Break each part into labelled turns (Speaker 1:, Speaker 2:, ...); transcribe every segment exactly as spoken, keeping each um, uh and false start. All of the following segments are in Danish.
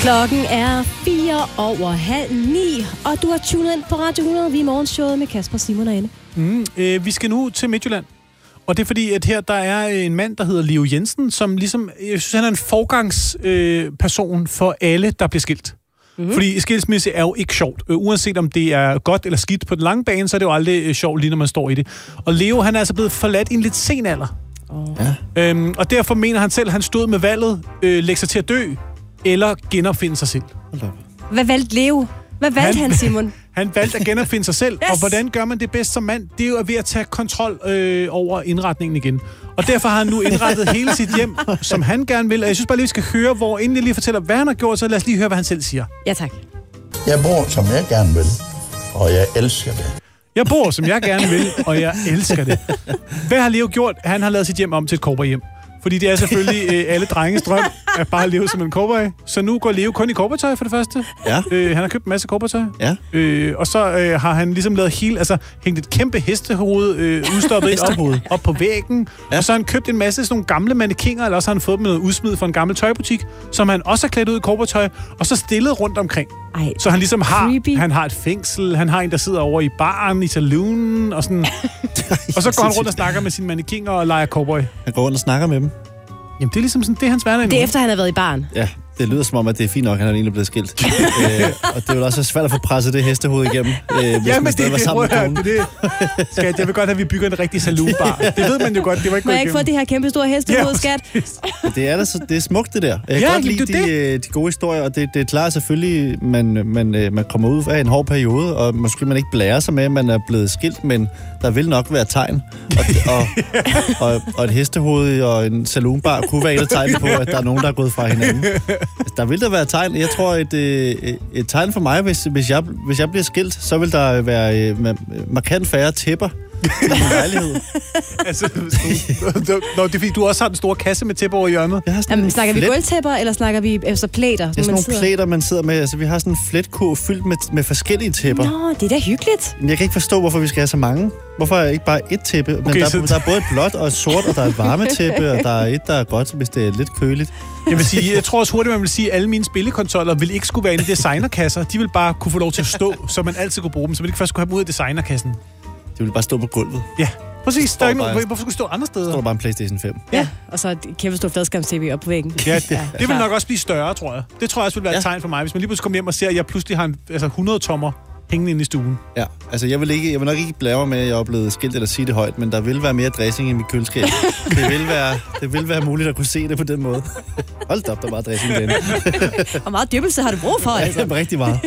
Speaker 1: Klokken er fire over halv ni, og du har tunet ind på Radio hundrede. Vi er morgenshowet med Kasper, Simon og Anne.
Speaker 2: Mm, øh, vi skal nu til Midtjylland. Og det er fordi, at her der er en mand, der hedder Leo Jensen, som ligesom, jeg synes, han er en forgangsperson øh, for alle, der bliver skilt. Mm-hmm. Fordi skilsmisse er jo ikke sjovt. Øh, uanset om det er godt eller skidt på den lange bane, så er det jo aldrig øh, sjovt, lige når man står i det. Og Leo, han er altså blevet forladt i en lidt sen alder. Oh. Ja. Øhm, og derfor mener han selv, at han stod med valget, øh, lægge sig til at dø, eller genopfinde sig selv.
Speaker 1: Hvad valgte Leo? Hvad valgte han, han Simon?
Speaker 2: Han valgte at genopfinde sig selv, yes. Og hvordan gør man det bedst som mand? Det er jo ved at tage kontrol øh, over indretningen igen. Og derfor har han nu indrettet hele sit hjem, som han gerne vil. Og jeg synes bare lige, vi skal høre, hvor inden jeg lige fortæller, hvad han har gjort, så lad os lige høre, hvad han selv siger.
Speaker 1: Ja, tak.
Speaker 3: Jeg bor, som jeg gerne vil, og jeg elsker det.
Speaker 2: Jeg bor, som jeg gerne vil, og jeg elsker det. Hvad har Leo gjort? Han har lavet sit hjem om til et cowboyhjem. Fordi det er selvfølgelig øh, alle drenges drøm at bare leve som en cowboy. Så nu går Leo kun i cowboytøj for det første.
Speaker 4: Ja.
Speaker 2: Øh, han har købt en masse cowboytøj.
Speaker 4: Ja.
Speaker 2: Øh, og så øh, har han ligesom lavet hele, altså hængt et kæmpe hestehoved øh, udstoppet op, op på væggen. Ja. Og så har han købt en masse sådan nogle gamle mannequiner, eller også har han fået dem noget udsmid fra en gammel tøjbutik, som han også har klædt ud i cowboytøj, og så stillet rundt omkring.
Speaker 1: Ej,
Speaker 2: så han ligesom har,
Speaker 1: creepy.
Speaker 2: han har et fængsel, han har en, der sidder over i baren, i saloonen, og sådan. Og så går han rundt og snakker med sine mannequiner og leger cowboy.
Speaker 4: Han går rundt og snakker med dem.
Speaker 2: Jamen, det er ligesom sådan, det er hans hverdag.
Speaker 1: Det er efter, han har været i baren.
Speaker 4: Ja, det lyder som om, at det er fint nok, at han er egentlig blevet skilt. øh, og det er jo også svært at få presset det hestehoved igennem, øh, hvis
Speaker 2: ja,
Speaker 4: man
Speaker 2: men
Speaker 4: stadig
Speaker 2: det,
Speaker 4: var sammen
Speaker 2: det,
Speaker 4: med
Speaker 2: det, det. Skat, jeg vil godt have, at vi bygger en rigtig saloonbar. Det ved man jo godt, det var ikke
Speaker 1: Må jeg ikke få det her kæmpe store hestehoved,
Speaker 2: ja,
Speaker 1: skat?
Speaker 4: det er, så, det er smukt, det der. Jeg kan
Speaker 2: ja,
Speaker 4: godt lide de, de gode historier, og det, det er klart selvfølgelig, man, man, man kommer ud af en hård periode, og måske man ikke blærer sig med, at man er blevet skilt, men der vil nok være tegn. Og, og, og, og et hestehoved og en saloonbar kunne være et tegn på, at der er nogen, der er gået fra hinanden. Der vil der være tegn. Jeg tror, et, et, et tegn for mig, hvis, hvis, jeg, hvis jeg bliver skilt, så vil der være markant færre tæpper i min lejlighed.
Speaker 2: Altså, nå, det er fordi, du også har den store kasse med tæpper over hjørnet.
Speaker 1: Jamen, snakker vi gulvtæpper, eller snakker vi altså plæter?
Speaker 4: Det er sådan nogle plæter, man sidder med. Altså, vi har sådan en fletkurv fyldt med, med forskellige tæpper.
Speaker 1: Nå, det er da hyggeligt.
Speaker 4: Jeg kan ikke forstå, hvorfor vi skal have så mange. Hvorfor er ikke bare et tæppe? Men
Speaker 2: okay,
Speaker 4: der,
Speaker 2: så...
Speaker 4: der er både et blåt og et sort, og der er et varmetæppe, og der er et, der er godt, hvis det er lidt køligt.
Speaker 2: Jeg vil sige, jeg tror også hurtigt, man vil sige, at alle mine spillekonsoller vil ikke skulle være inde i designerkasser. De vil bare kunne få lov til at stå, så man altid kunne bruge dem, så man ikke først skulle have dem ud af designerkassen.
Speaker 4: De vil bare stå på gulvet.
Speaker 2: Ja, præcis. Der er ikke nogen, hvorfor skulle stå andre steder?
Speaker 4: Så står der bare en PlayStation fem.
Speaker 1: Ja, ja. Og så et kæmpe stor fladskærms-T V op på væggen.
Speaker 2: Ja, det, ja, det vil nok også blive større, tror jeg. Det tror jeg også vil være ja. et tegn for mig, hvis man lige pludselig kommer hjem og ser, at jeg pludselig har en, altså hundrede tommer hængende inde i stuen.
Speaker 4: Ja, altså jeg vil, ikke, jeg vil nok ikke blære med, at jeg er blevet skilt eller sige det højt, men der vil være mere dressing i mit køleskab. Det vil være, det vil være muligt at kunne se det på den måde. Hold da op, der er meget dressing derinde.
Speaker 1: Og meget dyppelse har du brug for, altså.
Speaker 4: Ja, rigtig meget.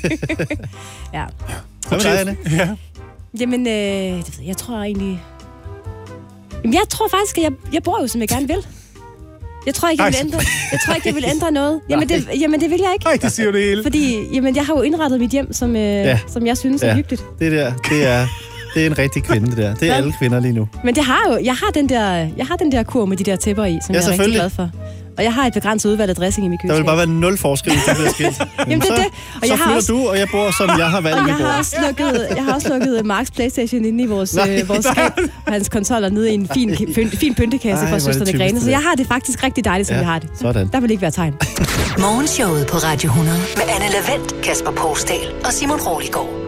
Speaker 1: Ja.
Speaker 4: Hvad med dig, Anne?
Speaker 2: Ja.
Speaker 1: Jamen, øh, jeg tror egentlig... Jamen, jeg tror faktisk, at jeg, jeg bor jo, som jeg gerne vil. Jeg tror ikke, jeg vil ændre, jeg tror ikke, jeg vil ændre noget. Jamen det, jamen, det vil jeg ikke.
Speaker 2: Nej, det siger jo det hele.
Speaker 1: Fordi jamen, jeg har jo indrettet mit hjem, som, øh, ja. som jeg synes er
Speaker 4: ja.
Speaker 1: hyggeligt.
Speaker 4: Det der, det er, det er en rigtig kvinde, det der. Det er ja. alle kvinder lige nu.
Speaker 1: Men det har jo, jeg har den der, jeg har den der kur med de der tæpper i, som
Speaker 4: ja,
Speaker 1: jeg er rigtig glad for. Og jeg har et begrænset udvalg af dressing i mit køleskab.
Speaker 4: Der vil bare være nul forskel, hvis det bliver skilt.
Speaker 1: Jamen det er det.
Speaker 4: Og så flytter også... du, og jeg bor, som jeg har valgt
Speaker 1: og
Speaker 4: mit
Speaker 1: jeg
Speaker 4: bord.
Speaker 1: har også lukket, jeg har også lukket Marks PlayStation inde i vores, øh, vores skab, og hans konsoller nede i en fin, pynt, fin pyntekassa for søsterne Grene. Så jeg har det faktisk rigtig dejligt, som ja, jeg har det.
Speaker 4: Sådan.
Speaker 1: Der vil ikke være tegn.
Speaker 5: Morgenshowet på Radio hundrede med Anne Lavendt, Kasper Pousdal og Simon Roliggaard.